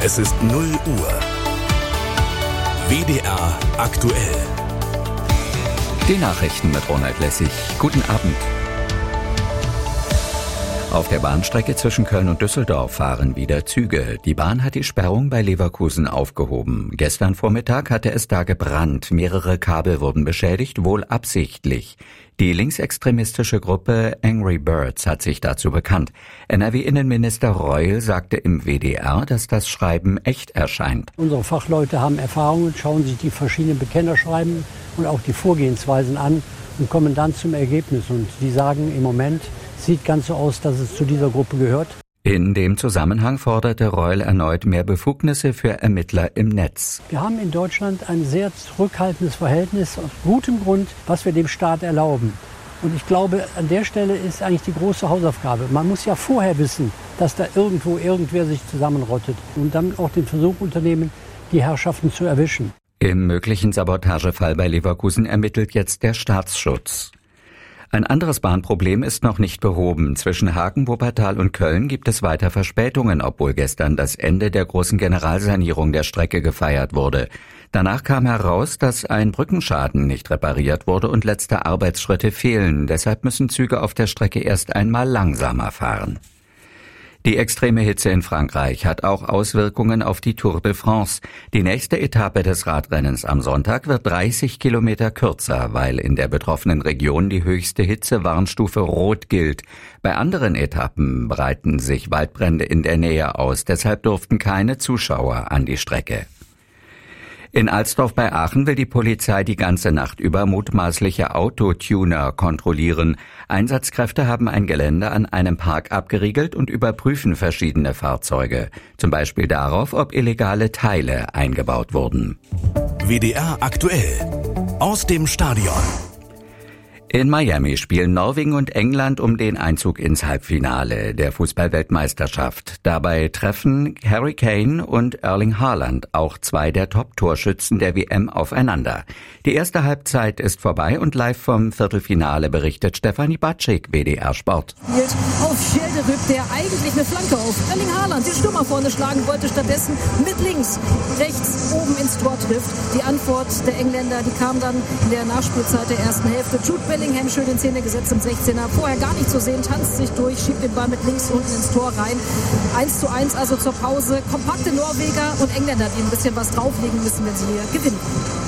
Es ist 0 Uhr. WDR aktuell. Die Nachrichten mit Ronald Lessig. Guten Abend. Auf der Bahnstrecke zwischen Köln und Düsseldorf fahren wieder Züge. Die Bahn hat die Sperrung bei Leverkusen aufgehoben. Gestern Vormittag hatte es da gebrannt. Mehrere Kabel wurden beschädigt, wohl absichtlich. Die linksextremistische Gruppe Angry Birds hat sich dazu bekannt. NRW-Innenminister Reul sagte im WDR, dass das Schreiben echt erscheint. Unsere Fachleute haben Erfahrungen, schauen sich die verschiedenen Bekennerschreiben und auch die Vorgehensweisen an und kommen dann zum Ergebnis. Und die sagen, im Moment sieht ganz so aus, dass es zu dieser Gruppe gehört. In dem Zusammenhang forderte Reul erneut mehr Befugnisse für Ermittler im Netz. Wir haben in Deutschland ein sehr zurückhaltendes Verhältnis, aus gutem Grund, was wir dem Staat erlauben. Und ich glaube, an der Stelle ist eigentlich die große Hausaufgabe. Man muss ja vorher wissen, dass da irgendwer sich zusammenrottet und dann auch den Versuch unternehmen, die Herrschaften zu erwischen. Im möglichen Sabotagefall bei Leverkusen ermittelt jetzt der Staatsschutz. Ein anderes Bahnproblem ist noch nicht behoben. Zwischen Hagen, Wuppertal und Köln gibt es weiter Verspätungen, obwohl gestern das Ende der großen Generalsanierung der Strecke gefeiert wurde. Danach kam heraus, dass ein Brückenschaden nicht repariert wurde und letzte Arbeitsschritte fehlen. Deshalb müssen Züge auf der Strecke erst einmal langsamer fahren. Die extreme Hitze in Frankreich hat auch Auswirkungen auf die Tour de France. Die nächste Etappe des Radrennens am Sonntag wird 30 Kilometer kürzer, weil in der betroffenen Region die höchste Hitzewarnstufe Rot gilt. Bei anderen Etappen breiten sich Waldbrände in der Nähe aus. Deshalb durften keine Zuschauer an die Strecke. In Alsdorf bei Aachen will die Polizei die ganze Nacht über mutmaßliche Autotuner kontrollieren. Einsatzkräfte haben ein Gelände an einem Park abgeriegelt und überprüfen verschiedene Fahrzeuge. Zum Beispiel darauf, ob illegale Teile eingebaut wurden. WDR aktuell. Aus dem Stadion. In Miami spielen Norwegen und England um den Einzug ins Halbfinale der Fußball-Weltmeisterschaft. Dabei treffen Harry Kane und Erling Haaland, auch zwei der Top-Torschützen der WM, aufeinander. Die erste Halbzeit ist vorbei und live vom Viertelfinale berichtet Stefanie Batschik, WDR Sport. Auf Schilderüb, der eigentlich eine Flanke auf Erling Haaland, den Stürmer vorne schlagen wollte, stattdessen mit links, rechts, oben ins Tor trifft. Die Antwort der Engländer, die kam dann in der Nachspielzeit der ersten Hälfte. Jude Bellingham schön in Szene gesetzt im 16er. Vorher gar nicht zu sehen, tanzt sich durch, schiebt den Ball mit links unten ins Tor rein. 1:1 also zur Pause. Kompakte Norweger und Engländer, die ein bisschen was drauflegen müssen, wenn sie hier gewinnen.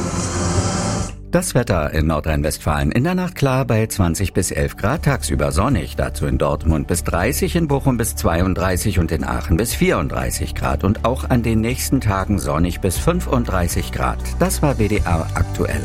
Das Wetter in Nordrhein-Westfalen in der Nacht klar bei 20 bis 11 Grad, tagsüber sonnig, dazu in Dortmund bis 30, in Bochum bis 32 und in Aachen bis 34 Grad und auch an den nächsten Tagen sonnig bis 35 Grad. Das war WDR aktuell.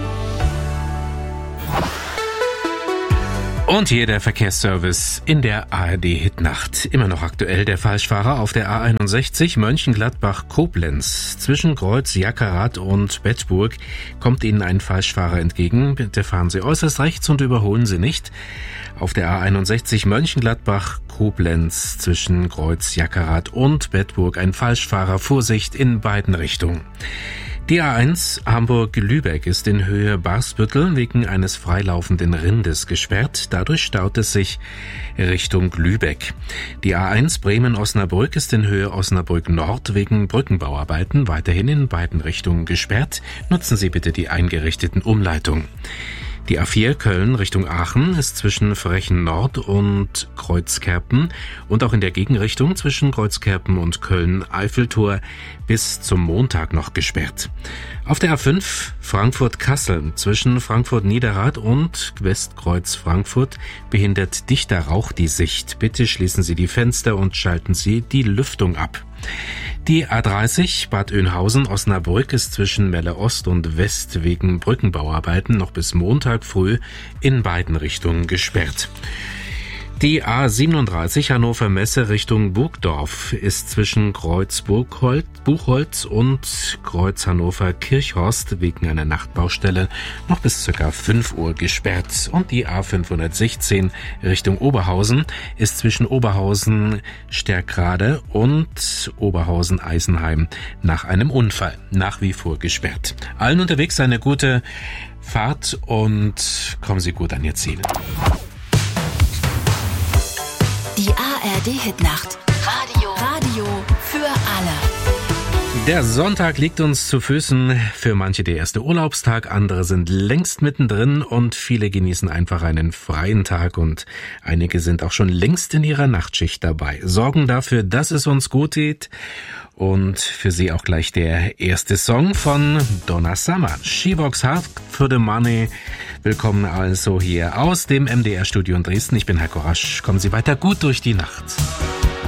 Und hier der Verkehrsservice in der ARD-Hitnacht. Immer noch aktuell der Falschfahrer auf der A61 Mönchengladbach-Koblenz. Zwischen Kreuz, Jackerath und Bedburg kommt Ihnen ein Falschfahrer entgegen. Bitte fahren Sie äußerst rechts und überholen Sie nicht. Auf der A61 Mönchengladbach-Koblenz zwischen Kreuz, Jackerath und Bedburg ein Falschfahrer. Vorsicht in beiden Richtungen. Die A1 Hamburg-Lübeck ist in Höhe Barsbüttel wegen eines freilaufenden Rindes gesperrt. Dadurch staut es sich Richtung Lübeck. Die A1 Bremen-Osnabrück ist in Höhe Osnabrück-Nord wegen Brückenbauarbeiten weiterhin in beiden Richtungen gesperrt. Nutzen Sie bitte die eingerichteten Umleitungen. Die A4 Köln Richtung Aachen ist zwischen Frechen Nord und Kreuzkerpen und auch in der Gegenrichtung zwischen Kreuzkerpen und Köln-Eiffeltor bis zum Montag noch gesperrt. Auf der A5 Frankfurt-Kassel zwischen Frankfurt-Niederrad und Westkreuz Frankfurt behindert dichter Rauch die Sicht. Bitte schließen Sie die Fenster und schalten Sie die Lüftung ab. Die A30 Bad Oeynhausen-Osnabrück ist zwischen Melle Ost und West wegen Brückenbauarbeiten noch bis Montag früh in beiden Richtungen gesperrt. Die A37 Hannover Messe Richtung Burgdorf ist zwischen Kreuz Buchholz und Kreuz Hannover Kirchhorst wegen einer Nachtbaustelle noch bis ca. 5 Uhr gesperrt. Und die A516 Richtung Oberhausen ist zwischen Oberhausen Sterkrade und Oberhausen Eisenheim nach einem Unfall nach wie vor gesperrt. Allen unterwegs eine gute Fahrt und kommen Sie gut an Ihr Ziel. Die ARD Hitnacht. Radio für alle. Der Sonntag liegt uns zu Füßen, für manche der erste Urlaubstag, andere sind längst mittendrin und viele genießen einfach einen freien Tag und einige sind auch schon längst in ihrer Nachtschicht dabei, sorgen dafür, dass es uns gut geht. Und für Sie auch gleich der erste Song von Donna Summer, She Works Hard for the Money. Willkommen also hier aus dem MDR-Studio in Dresden. Ich bin Heiko Rasch. Kommen Sie weiter gut durch die Nacht.